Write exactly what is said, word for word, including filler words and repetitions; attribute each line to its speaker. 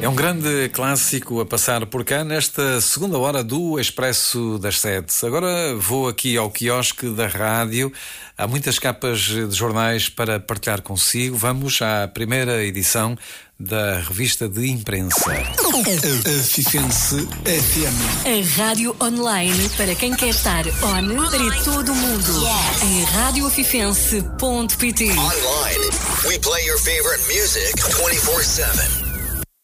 Speaker 1: É um grande clássico a passar por cá nesta segunda hora do Expresso das Sete. Agora vou aqui ao quiosque da rádio. Há muitas capas de jornais para partilhar consigo. Vamos à primeira edição da revista de imprensa. Afifense F M.
Speaker 2: A rádio online para quem quer estar on para todo o mundo. Yes. Em rádio afifense ponto pt.
Speaker 3: Online, we play your favorite music twenty-four seven.